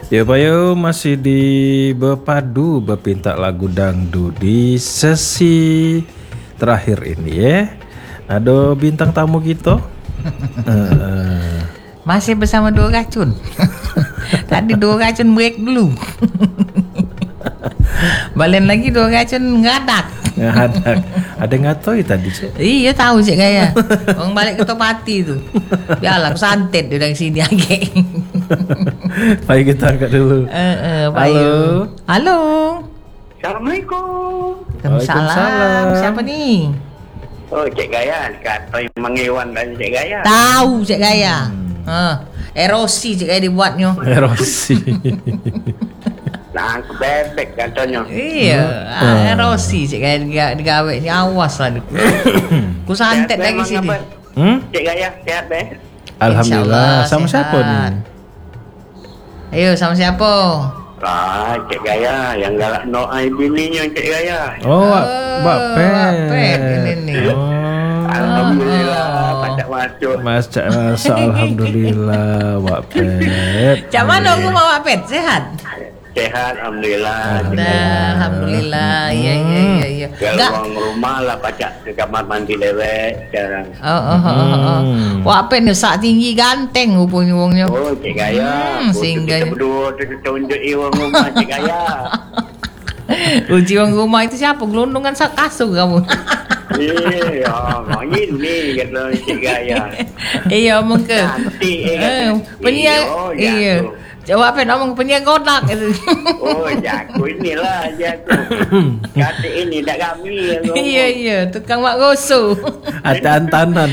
Ya Bayu masih di Bepadu Bepinta lagu dangdut di sesi terakhir ini ya. Ada bintang tamu kita. Masih bersama dua racun. Tadi dua racun break dulu. Balen lagi dua racun ngadak. Ada ngatoi tadi sih. Iya tahu sih gaya. Orang balik ke Topati tuh. Biarlah aku santet dari sini aja. Baik kita angkat dulu. Halo. Halo. Assalamualaikum. Waalaikumsalam. Siapa nih? Oh, Cik Gaya, kata Mang Iwan dan Cik Gaya. Tahu Cik Gaya. Erosi Cik Gaya dibuatnya. Erosi. Nah, bebek katanya. Iya, erosi Cik Gaya digawe ni awas lah. Ku santet lagi sini. Cik Gaya sehat deh. Alhamdulillah. Sama siapa nih? Ayo sama siapa? Cik Gaya yang galak noai bininya Cik Gaya. Oh, Mbak Pet. Ini nih. Alhamdulillah pada masuk. Masa alhamdulillah Mbak Pet. Cak mana aku mau Pet? Sehat? Sehat, alhamdulillah. Alhamdulillah. Iya. Kalau rumah lah pacak ke kamar mandi lewat sekarang. Wah, Pet ni sak tinggi ganteng rupanya wongnya. Oh, Cik Gaya. Sehingga kita berdua tunjuk iwan rumah Cik Gaya. Uji orang rumah itu siapa? Gelondongan sak kasur kamu. Iya, main ni kata Cik Gaya. Iya, omong ke. Cantik Penyiar. Iya. Jawab apa omong penyiar kodak itu. Oh, jago inilah jago. Kata ini tak kami. Iya, tukang mak gosu. Ada antanan.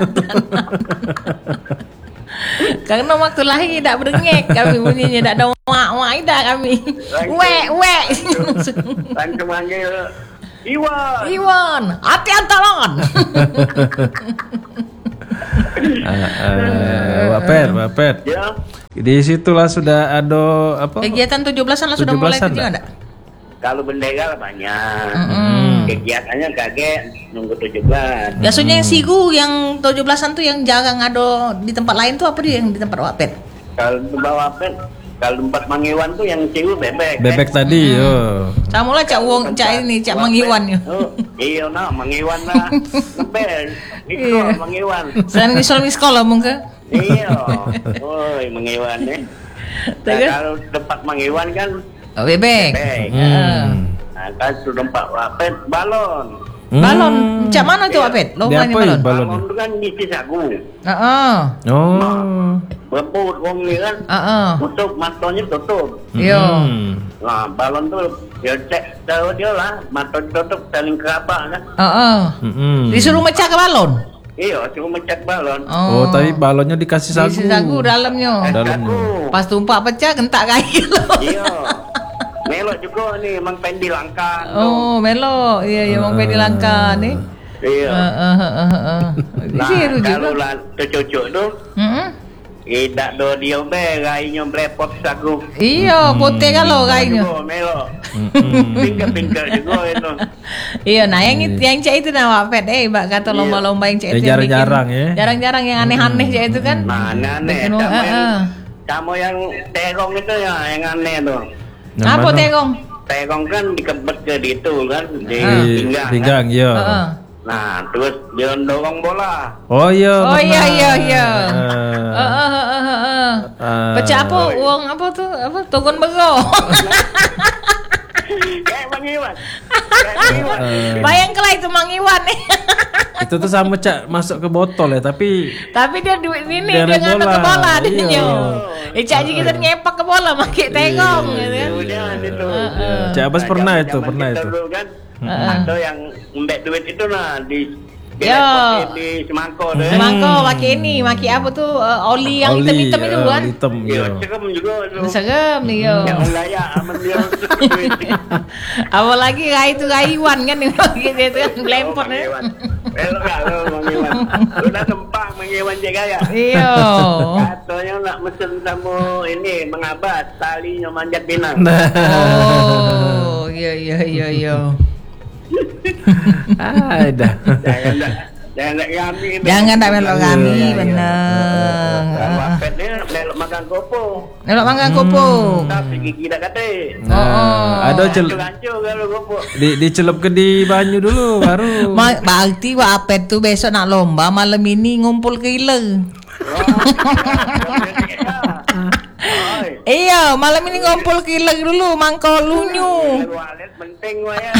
Karena waktu lahir tak berdengek kami bunyinya, tak ada wak-wak dah kami. Wek. Langsung panggil Iwan, hati antalan. Wapet. Ya. Di situlah sudah ada apa? Kegiatan 17-an lah sudah mulai itu enggak? Kalau bendera lah banyak. Kegiatannya kaget nunggu 17. Biasanya yang sigu yang 17-an tuh yang jarang ada di tempat lain tuh apa dia yang di tempat Wapet? Kalau tempat Wapet, kalau tempat Mang Iwan tuh yang ciu bebek. Bebek tadi, yo. Sama lah Cak Wong, Cak ini, Cak Mang Iwan yo. Iya nah, Mang Iwan lah. Ngebel. Itu Mang Iwan. Selain di sekolah mungkin. Iya. Woi, Mang Iwan nih. Kalau tempat Mang Iwan kan bebek. Nah, kan tempat Wapet balon. Balon, Cak mana tuh Wapet? Lombanya balon. Balon itu kan ngisi sagu. Berebut wong ni kan. Tutup matanya tutup. Iya. Nah, balon tu dia cek tahu dia lah, mata tutup saling kerabat kan. Disuruh mecah ke balon. Iya, cuma mecat balon. Oh, tapi balonnya dikasih sagu. Dikasih sagu dalamnya. Pas tumpak pecah gentak kayu. Iya. Melok juga nih, Mang Pendi Langka. Oh, melok. Iya, Mang Pendi Langka nih. Iya. Nah, kalau lah tercocok tu. Tak do dia gainya blepot sagu. Iya, putih kalau gainya. Melok. Pinggir-pinggir juga itu. Iya, nah yang cek itu nama Pet. Bak kata lomba-lomba yang cek itu. Jarang-jarang ya. Jarang-jarang yang aneh-aneh cek itu kan. Nah, aneh. Sama yang terong itu ya, yang aneh tuh. Apa terong? Terong kan dikebet ke itu kan, di pinggang, iya. Nah, terus dia dorong bola. Oh iya. Pecah apa? Uang apa tuh? Apa? Tukun bego. Kayak Mang Iwan. Bayangkanlah itu Mang Iwan nih. Itu tuh sama Cak masuk ke botol ya, tapi dia duit ini dia ngambil ke bola dia. Cak juga ngepak ke bola pakai tegong gitu kan. Cak Abbas pernah itu. Ada yang ngembek duit itu nah di semangko deh. Semangko pakai ini, pakai apa tuh oli yang hitam-hitam itu kan? Iya, serem juga itu. Serem nih yo. Yang layak aman dia. Apalagi Iwan kan gitu kan lempar nih. Kalau Mang Iwan. Udah tempat Mang Iwan jaga ya. Iya. Katanya nak mesen sama ini mengabad talinya manjat pinang. Oh, iya. Ada. Jangan tak belok kami, bener. Kalau apet ni belok makan kopo. Belok makan kopo. Tapi gigi dah kata. Ada Hancur kalau kopo. dicelup ke di banyu dulu baru. Berarti Wak Apet tuh besok nak lomba, malam ini ngumpul ke Ile. Iya, malam ini ngumpul ke Ile dulu, mangkok lunyu. Walet penting ya.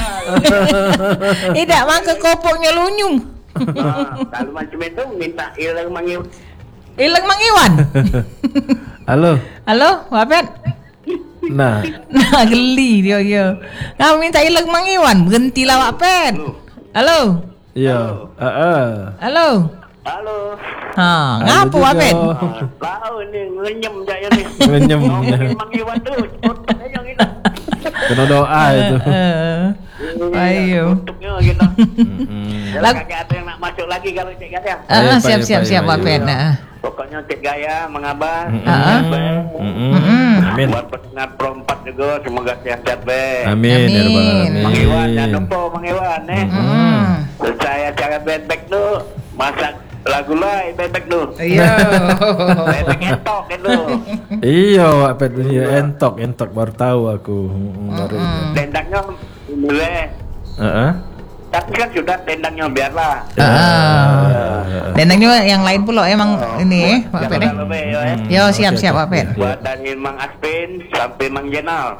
Tidak, mangkok kopoknya lunyu. Kalau macam itu minta ilang manggil. Ileng Mang Iwan. Halo. Halo, Wak Apet. Nah, Geli dia. Kamu minta Ileng Mang Iwan, berhentilah Wak Apet. Halo. iya. Halo. Halo. Ha, ngapo Wak Apet? Tahu ni ngenyem jaya ni. Ngenyem. Manggil tu. Otak yang kita. Kena doa itu. Ayo. Tutupnya kita. Lagu- Kagak ada yang nak masuk lagi kalau Cik Gaya. Siap Wak Apet. Pokoknya Cik Gaya mengabah. Amin. Buat pendengar perempat juga semoga sehat-sehat be. Amin. Ya Rabbal Amin. Alamin. Mang Iwan jangan lupa Mang Iwan Saya cara bebek tu masak lagu lai bebek tu. Iya. Bebek entok itu. Iya, Wak Pet, iya entok baru tahu aku. Baru ini. Tendangnya boleh. Heeh. Tapi kan sudah tendangnya biarlah. Dendangnya yang lain pula emang ini Wak Apet. Jangan lupa, Yo, siap Wak Apet. Buat dari Mang Aspin sampai Mang Jenal.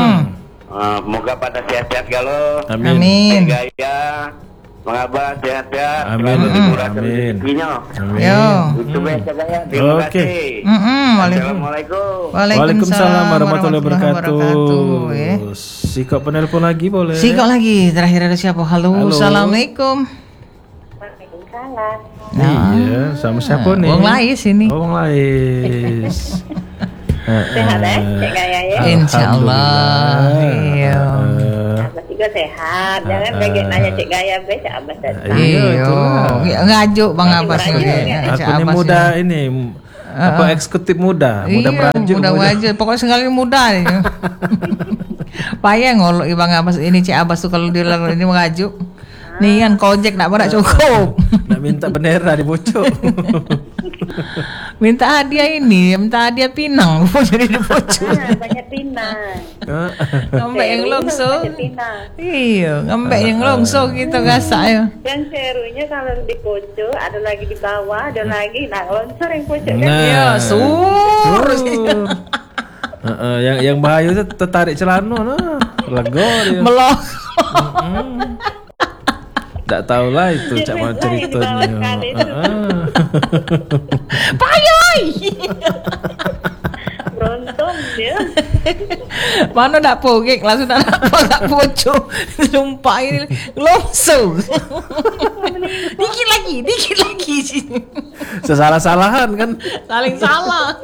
Semoga pada sehat-sehat kalau. Amin. Gaya mengabah sehat-sehat. Amin. Selalu dimurahkan Amin. rezekinya. Yo. Itu biasa Gaya. Terima Oke. kasih. Assalamualaikum. Waalaikumsalam warahmatullahi wabarakatuh. Ya. Sikap penelpon lagi boleh? Sikok lagi, terakhir ada siapa? Halo. Assalamualaikum. Waalaikumsalam. Iya, sama siapa nih? Wong Lais ini. Oh, Wong Lais. Sehat Cik Gaya ya? Insyaallah. Iya. Abah juga sehat. Jangan pengen nanya Cik Gaya be, Cik Abbas datang. Iya. Ngajuk Bang Abbas Ngajuk, juga. ya. Aku ini muda ini apa eksekutif muda merajuk. Muda merajuk. Pokoknya sekali muda nih. Payah ngolok Bang Abbas ini Cik Abbas tuh kalau dia lalu ini mengajuk. Nih kan kojek nak berak cukup. Nak minta bendera dibocok. Minta hadiah ini, minta hadiah pinang. Jadi dibocok. Banyak pinang. Ngambek yang longso. Banyak pinang. Iya, ngambek yang longso gitu gasak ya. Yang serunya kalau di pojok, ada lagi di bawah, ada lagi. Nah, longsor yang pojok kan. Nah, Iya, sur. yang bahaya itu tertarik celana nah. Lego dia. Melok. Tak tahulah itu cak mana ceritanya. Payoi. Beruntung dia. Mana nak pogek langsung nak pocok. Lumpah ini longso. Dikit lagi. Sesalah-salahan kan. Saling salah.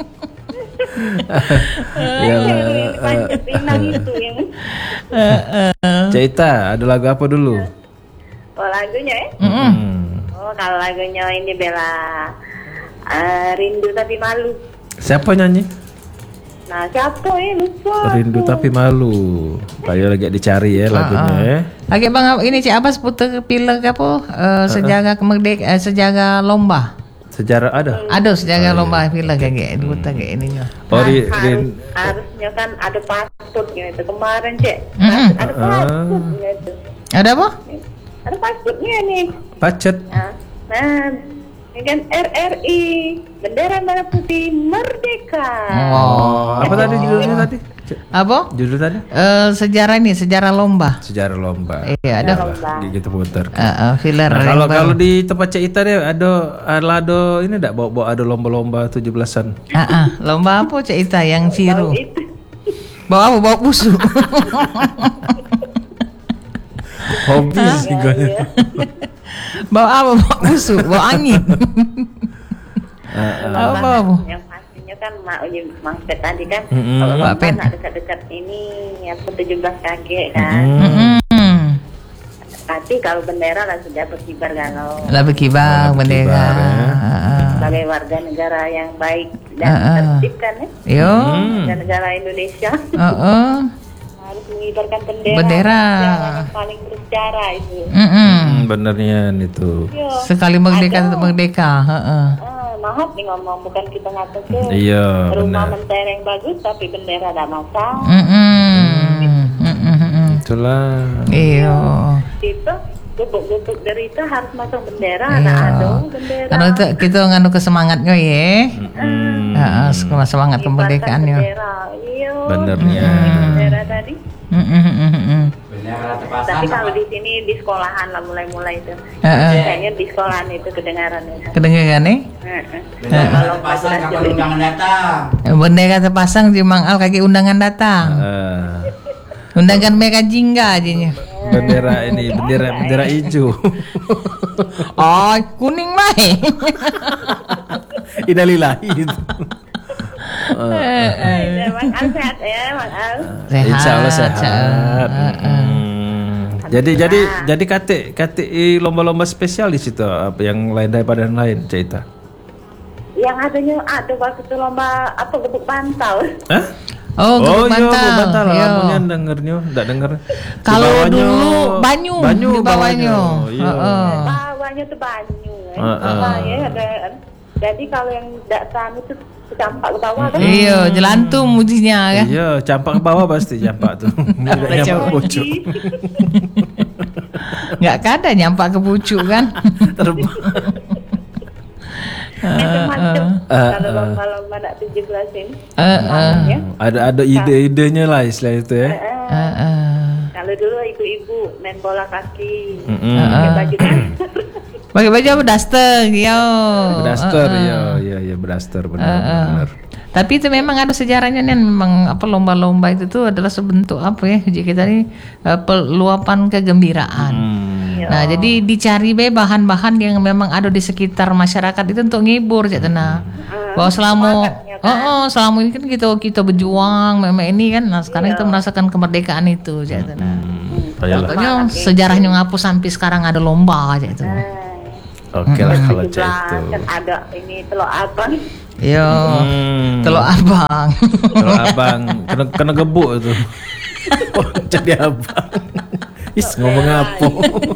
Banyak pinang itu yang. Cerita ada lagu apa dulu? Oh lagunya ya? Oh kalau lagunya ini Bella Rindu Tapi Malu. Siapa nyanyi? Nah siapa ya lupa. Rindu Tapi Malu. Kayak lagi dicari ya lagunya ya. Lagi Bang ini Cik Abbas putar pilih apa? Sejarah kemerdekaan, sejarah lomba. Sejarah ada. Ada sejarah lomba pilih kayak diputar kayak ininya. Oh, Harusnya kan ada pasportnya itu kemarin Cik. Ada pasportnya itu. Ada apa? Ada pasportnya nih. Pacet. Nah, ini kan RRI, bendera merah putih merdeka. Oh, Apa tadi judulnya tadi? apa? Judul tadi? Sejarah ini, sejarah lomba. Sejarah lomba. Iya, ada. Gitu putar. Filler. Nah, kalau di tempat Cik Ita deh ada ini enggak bawa ada lomba-lomba 17-an. Lomba apa Cik Ita yang ciru? Itu. Bawa apa? Bawa busuk. Hobi sih gue. Bawa apa? Bawa busuk, bawa angin. Apa? Yang pastinya kan Mang Pet tadi kan, Mm-mm. kalau Pak Pet. nak dekat-dekat ini, yang 17 KG kan. Tapi kalau bendera lah sudah berkibar kalau Lah berkibar bendera. ya. sebagai warga negara yang baik dan tertib kan ya, Yo. warga negara Indonesia. harus mengibarkan bendera. Bendera. Yang paling bersejarah itu. Benernya itu. Iya. Sekali merdeka tetap merdeka. Heeh. Maaf nih ngomong, bukan kita ngatur ke Iya, rumah benar. mentereng bagus tapi bendera ada masalah. Itulah. Iya. Itu gubuk-gubuk derita harus masuk bendera, Iya. ada bendera. Karena itu kita nganu ke semangatnya ya. Heeh, semangat kemerdekaannya. Bendera, iya. Benernya. Bendera tadi. Bendera terpasang. Tapi kalau di sini di sekolahan lah mulai itu. Heeh. Kayaknya di sekolahan itu kedengaran itu. Kedengeran nih? Bendera terpasang kapan undangan datang. Bendera terpasang di Mang Al kaki undangan datang. Undangan mereka jingga aja. Bendera ini, bendera hijau. Oh, kuning mah. Innalillahi itu. Mang Al sehat ya, Mang Al. Insya Allah sehat. Jadi kate lomba-lomba spesial di situ apa yang lain daripada yang lain cerita. Yang ada waktu itu lomba apa gebuk bantal. Hah? Oh, gebuk iya, bantal. lah. Iya. Amunya dengernya, enggak denger. Kalau dulu banyu di bawahnya. Iya. Bawahnya tuh banyu. Ya, ada. Jadi kalau yang datang itu campak ke bawah kan? Iya, jelantung mujinya kan. Iya, campak ke bawah pasti campak tuh. Enggak nyampak pucuk. Enggak kada nyampak ke pucuk kan. Terbang. Macam-macam. Kalau lomba-lomba nak 17-in. Ya. Ada ide-idenya lah istilah itu ya. Kalau dulu ibu-ibu main bola kaki, Pakai baju Pakai baju apa daster, yo. Berdaster, iya berdaster benar. Tapi itu memang ada sejarahnya nih, memang apa lomba-lomba itu tuh adalah sebentuk apa ya? Jadi kita ini peluapan kegembiraan. Nah, jadi dicari bahan-bahan yang memang ada di sekitar masyarakat itu untuk ngibur, Cak Tena. Bahwa selama ini kan kita berjuang, memang ini kan. Nah, sekarang kita merasakan kemerdekaan itu, Cak Tena. Contohnya sejarahnya ngapus sampai sekarang ada lomba, Cak Tena. Oke lah kalau cek itu. Kan ada ini telur abang. Yo, telur abang. Telur abang kena gebuk itu. Oh, jadi abang. Ngomong apa?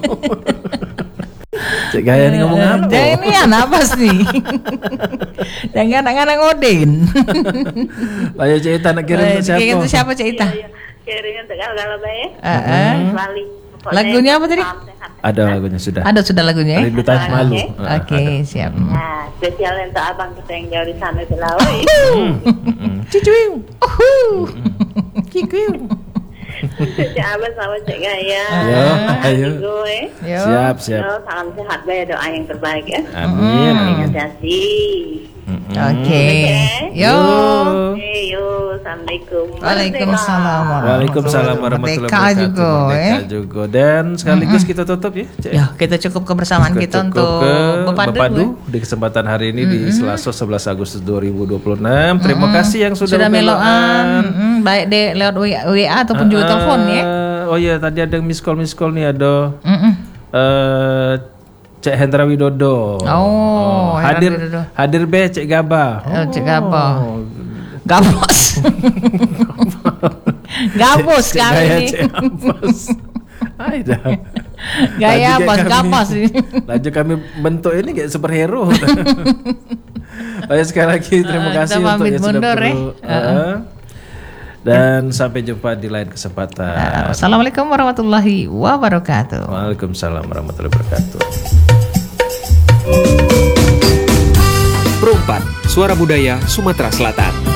Cek gaya nih ngomong apa? Jangan ini apa sih? Jangan anak-anak ngoden. Ayo cerita nak kirim ke siapa? Itu siapa cerita? Kirimnya tegal-galau baik. Bali. Lagunya apa tadi? Ada lagunya sudah. Ada sudah lagunya. Rindu Tanah Malu. Oke, siap. Nah, spesial untuk abang kita yang jauh di sana itu lah. Cicuiu. Cicuiu. Cik Abang sama Cik Gaya. Ayo. Yo. Siap. Salam sehat baik, doa yang terbaik ya. Amin. Terima kasih. Oke. Yo. Assalamualaikum. Waalaikumsalam. Waalaikumsalam warahmatullahi Merdeka wabarakatuh. juga, Merdeka juga. Dan sekaligus kita tutup ya. Cek. Ya, kita cukup kebersamaan kita Cukup untuk ke berpadu. di kesempatan hari ini di Selasa 11 Agustus 2026. Terima kasih yang sudah meloan. Baik lewat WA ataupun juga telepon ya. Oh iya, tadi ada miss call nih ada. Cek Hendra Widodo. Oh, hadir Hendra Widodo. hadir be Cek Gaba. Cek Gaba. Gabos. Gabos kali Gaya ini. Cek Abbas. Aida. Gaya bos gabos ini. Laju kami bentuk ini kayak superhero. Ayo sekali lagi terima kasih kita untuk pamit yang sudah mundur, dan sampai jumpa di lain kesempatan. Assalamualaikum warahmatullahi wabarakatuh. Waalaikumsalam warahmatullahi wabarakatuh. Perempat, Suara Budaya Sumatera Selatan.